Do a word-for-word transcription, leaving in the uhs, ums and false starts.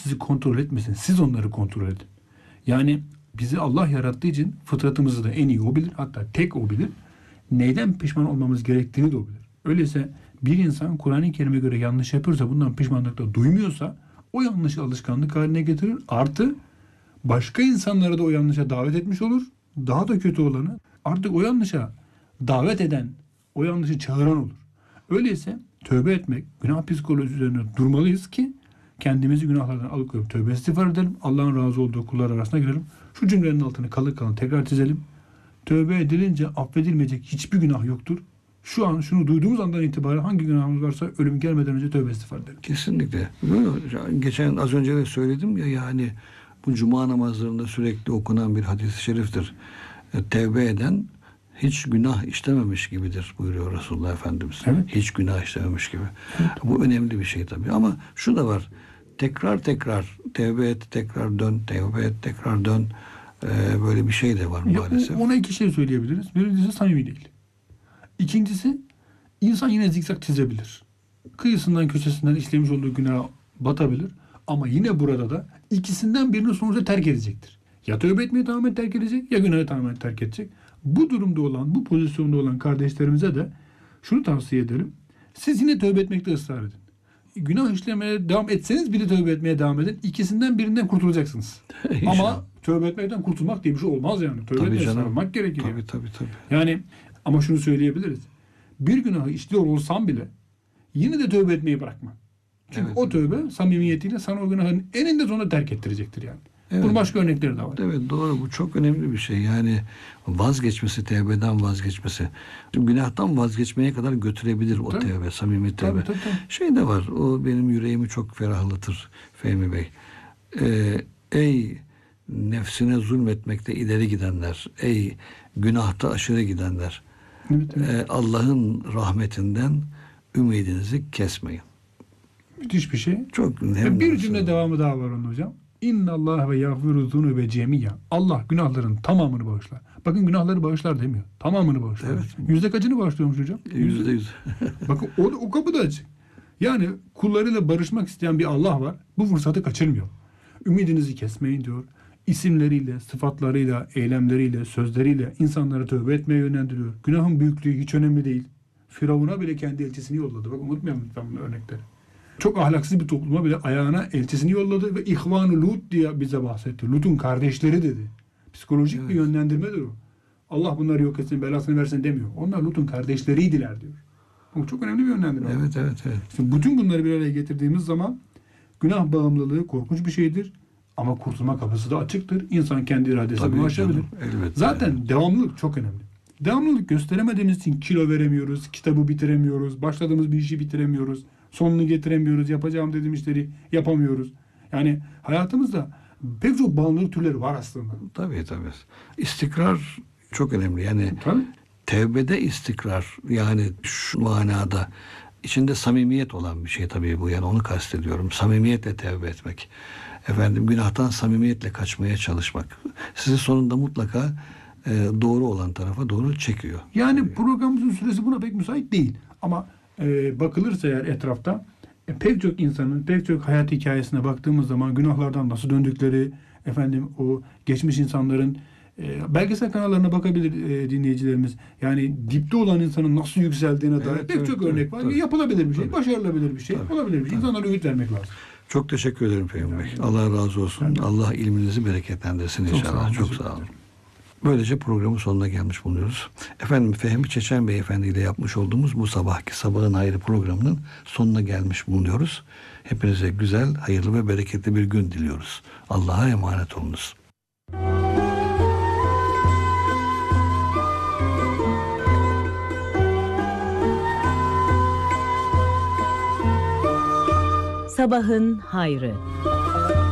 sizi kontrol etmesin. Siz onları kontrol edin. Yani bizi Allah yarattığı için fıtratımızı da en iyi o bilir. Hatta tek o bilir. Neyden pişman olmamız gerektiğini de o bilir. Öyleyse bir insan Kur'an-ı Kerim'e göre yanlış yapıyorsa, bundan pişmanlık da duymuyorsa o yanlışı alışkanlık haline getirir. Artı başka insanları da o yanlışa davet etmiş olur. Daha da kötü olanı artık o yanlışa davet eden, o yanlışı çağıran olur. Öyleyse tövbe etmek, günah psikolojisi üzerine durmalıyız ki kendimizi günahlardan alıkoyup tövbe istiğfar edelim. Allah'ın razı olduğu kullar arasına girelim. Şu cümlenin altını kalın kalın tekrar çizelim. Tövbe edilince affedilmeyecek hiçbir günah yoktur. Şu an şunu duyduğumuz andan itibaren hangi günahımız varsa ölüm gelmeden önce tövbe istiğfar edelim. Kesinlikle. Geçen az önce de söyledim ya, yani bu cuma namazlarında sürekli okunan bir hadis-i şeriftir. Tevbe eden hiç günah işlememiş gibidir buyuruyor Resulullah Efendimiz. Evet. Hiç günah işlememiş gibi. Evet. Bu önemli bir şey tabii. Ama şu da var. Tekrar tekrar tevbe et, tekrar dön, tevbe et, tekrar dön. Ee, böyle bir şey de var ya maalesef. Ona iki şey söyleyebiliriz. Birincisi samimi değil. İkincisi insan yine zikzak çizebilir. Kıyısından köşesinden işlemiş olduğu günaha batabilir. Ama yine burada da ikisinden birini sonuçta terk edecektir. Ya tövbe etmeyi tamamen terk edecek ya günahı tamamen terk edecek. Bu durumda olan, bu pozisyonda olan kardeşlerimize de şunu tavsiye edelim. Siz yine tövbe etmekte ısrar edin. Günah işlemeye devam etseniz bile tövbe etmeye devam edin. İkisinden birinden kurtulacaksınız. Ama tövbe etmekten kurtulmak diye bir şey olmaz yani. Tövbe etmeye sarılmak gerekir. Tabii, tabii, tabii. Yani ama şunu söyleyebiliriz. Bir günahı işliyor olsam bile yine de tövbe etmeyi bırakma. Çünkü evet, o tövbe samimiyetiyle sana o günahın eninde sonunda terk ettirecektir yani. Evet. Bunun başka örnekleri de var. Evet, doğru. Bu çok önemli bir şey. Yani vazgeçmesi, tevbeden vazgeçmesi. Günahtan vazgeçmeye kadar götürebilir o tabii. tevbe, samimi tevbe. Tabii, tabii, tabii. Şey de var. O benim yüreğimi çok ferahlatır Fehmi Bey. Ee, ey nefsine zulmetmekte ileri gidenler, ey günahta aşırı gidenler, evet, evet. Ee, Allah'ın rahmetinden ümidinizi kesmeyin. Müthiş bir şey. Çok önemli. Bir cümle devamı daha var onun hocam. İnna Allah ve yağfiru zunubi cemiya. Allah günahların tamamını bağışlar. Bakın günahları bağışlar demiyor. Tamamını bağışlar. Evet. Yüzde kaçını bağışlıyormuş hocam? Yüzde yüz. Bakın o, o kapı da açık. Yani kullarıyla barışmak isteyen bir Allah var. Bu fırsatı kaçırmıyor. Ümidinizi kesmeyin diyor. İsimleriyle, sıfatlarıyla, eylemleriyle, sözleriyle insanları tövbe etmeye yönlendiriyor. Günahın büyüklüğü hiç önemli değil. Firavun'a bile kendi elçisini yolladı. Bak unutmayalım lütfen bu örnekleri. Çok ahlaksız bir topluma bile ayağına elçisini yolladı ve İhvan-ı Lut diye bize bahsetti. Lut'un kardeşleri dedi. Psikolojik evet. bir yönlendirmedir o. Allah bunları yok etsin, belasını versin demiyor. Onlar Lut'un kardeşleriydiler diyor. Bu çok önemli bir yönlendirme. Evet, evet, evet. Şimdi bütün bunları bir araya getirdiğimiz zaman günah bağımlılığı korkunç bir şeydir. Ama kurtulma kapısı da açıktır. İnsan kendi iradesine bunu aşabilir. Zaten yani. Devamlılık çok önemli. Devamlılık gösteremediğimiz için kilo veremiyoruz, kitabı bitiremiyoruz, başladığımız bir işi bitiremiyoruz, sonunu getiremiyoruz, yapacağım dediğim işleri yapamıyoruz. Yani hayatımızda pek çok bağımlılık türleri var aslında. Tabii tabii. İstikrar çok önemli. Yani tabii. Tevbede istikrar, yani şu manada içinde samimiyet olan bir şey tabii bu. Yani onu kastediyorum. Samimiyetle tevbe etmek. Efendim günahtan samimiyetle kaçmaya çalışmak. Sizi sonunda mutlaka e, doğru olan tarafa doğru çekiyor. Yani tabii. Programımızın süresi buna pek müsait değil. Ama e, bakılırsa eğer etrafta e, pek çok insanın, pek çok hayat hikayesine baktığımız zaman günahlardan nasıl döndükleri, efendim o geçmiş insanların e, belgesel kanallarına bakabilir e, dinleyicilerimiz. Yani dipte olan insanın nasıl yükseldiğine evet, dair pek evet, çok evet, örnek var. Tabii. Yapılabilir bir şey, tabii. Başarılabilir bir şey, tabii. Olabilir bir şey. İnsanlara ümit vermek lazım. Çok teşekkür ederim Fehmi Bey. Allah razı olsun. Evet. Allah ilminizi bereketlendirsin inşallah. Çok sağ olun. Çok sağ olun. Böylece programın sonuna gelmiş bulunuyoruz. Efendim Fehmi Çeçen Beyefendi ile yapmış olduğumuz bu sabahki Sabahın Hayrı programının sonuna gelmiş bulunuyoruz. Hepinize güzel, hayırlı ve bereketli bir gün diliyoruz. Allah'a emanet olunuz. Sabahın Hayrı.